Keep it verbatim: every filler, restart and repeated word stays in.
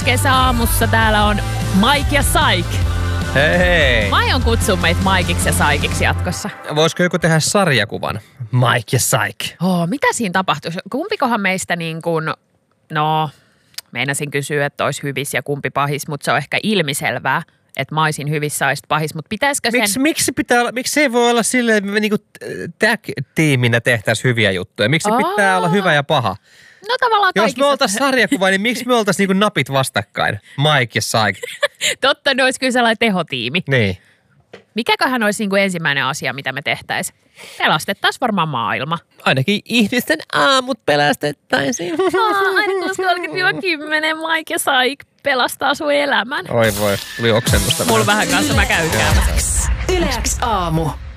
kesäaamussa täällä on Mike ja Saik. Hei hei. Mä aion kutsua meitä Maikiksi ja Saikiksi jatkossa. Voisiko joku tehdä sarjakuvan? Mike ja Saik. Oh, mitä siinä tapahtuisi? Kumpikohan meistä niin kuin, no, meinasin kysyä, että olisi hyvissä ja kumpi pahis, mutta se on ehkä ilmiselvää, että mä olisin hyvissä ja pahis, mutta pitäisikö sen... Miksi, miksi, pitää olla, miksi se ei voi olla silleen, että me niinku tag-tiiminä tehtäisiin hyviä juttuja? Miksi se pitää olla hyvä ja paha? No tavallaan Jos kaikissa... me oltaisiin sarjakuva, niin miksi me oltaisiin niinku napit vastakkain? Mike ja Saik. Totta, ne olisi kyllä sellainen tehotiimi. Niin. Mikäköhän olisi niin kuin ensimmäinen asia, mitä me tehtäisiin? Pelastettaisiin varmaan maailma. Ainakin ihmisten aamut pelastettaisiin. Aina kuusi kolmekymmentä kymmenen Mike ja Saik pelastaa sun elämän. Oi voi, tuli oksennusta. Mulla vähän kanssa, mä käyn käymässä. Yle X aamu.